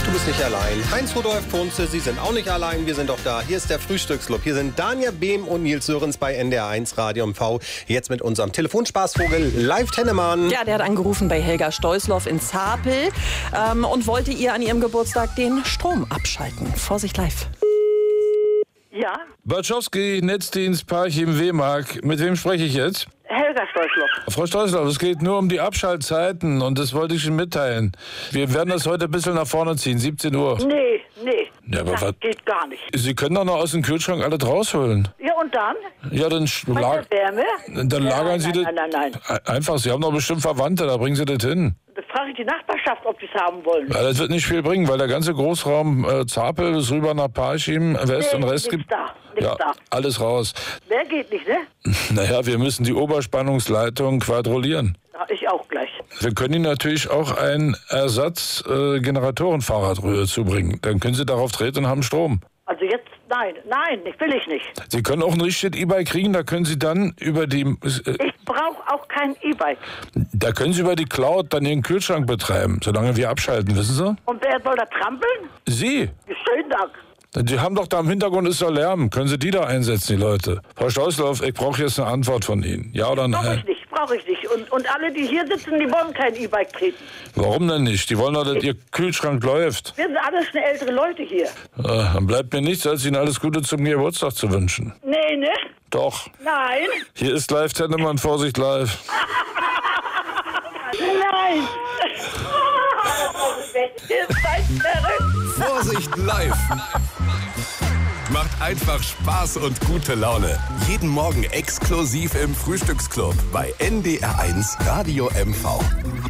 du bist nicht allein. Heinz-Rudolf Kunze, Sie sind auch nicht allein. Wir sind doch da. Hier ist der Frühstücksclub. Hier sind Dania Behm und Nils Sörens bei NDR1 Radio MV. Jetzt mit unserem Telefonspaßvogel Live Tennemann. Ja, der hat angerufen bei Helga Steusloff in Zapel und wollte ihr an ihrem Geburtstag den Strom abschalten. Vorsicht live. Ja, Bartschowski, Netzdienst, Parchim, W-Mark. Mit wem spreche ich jetzt? Helga Steusloff. Frau Steusloff, es geht nur um die Abschaltzeiten und das wollte ich Ihnen mitteilen. Wir werden das heute ein bisschen nach vorne ziehen, 17 Uhr. Nee. Ja, aber Das geht gar nicht. Sie können doch noch aus dem Kühlschrank alles rausholen. Ja, und dann? Ja, dann, Bei der Wärme? dann lagern Sie das. Nein. Einfach, Sie haben doch bestimmt Verwandte, da bringen Sie das hin. Da frage ich die Nachbarschaft, ob die es haben wollen. Ja, das wird nicht viel bringen, weil der ganze Großraum Zapel bis rüber nach Parchim, West und Rest gibt. Nichts da. Alles raus. Wer geht nicht, ne? Naja, wir müssen die Oberspannungsleitung quadrollieren. Ja, ich auch gleich. Wir können Ihnen natürlich auch ein Ersatz-Generatorenfahrrad rüber zubringen. Dann können Sie darauf treten und haben Strom. Also jetzt, nein, will ich nicht. Sie können auch ein richtiges E-Bike kriegen, da können Sie dann über die... Ich brauche auch kein E-Bike. Da können Sie über die Cloud dann Ihren Kühlschrank betreiben, solange wir abschalten, wissen Sie? Und wer soll da trampeln? Sie! Schönen Dank. Die haben doch da im Hintergrund ist doch Lärm. Können Sie die da einsetzen, die Leute? Frau Steusloff, ich brauche jetzt eine Antwort von Ihnen. Ja oder nein? Brauche ich nicht. Und alle, die hier sitzen, die wollen kein E-Bike treten. Warum denn nicht? Die wollen doch, dass Ihr Kühlschrank läuft. Wir sind alles schon ältere Leute hier. Dann bleibt mir nichts, als Ihnen alles Gute zum Geburtstag zu wünschen. Nee, ne? Doch. Nein. Hier ist Live Tennemann, Vorsicht live. Nein. Ihr seid verrückt. Vorsicht live. Macht einfach Spaß und gute Laune. Jeden Morgen exklusiv im Frühstücksclub bei NDR1 Radio MV.